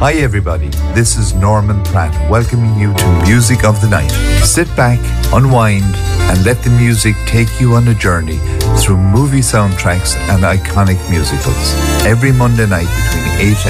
Hi everybody, this is Norman Pratt welcoming you to Music of the Night. Sit back, unwind, and let the music take you on a journey through movie soundtracks and iconic musicals. Every Monday night between 8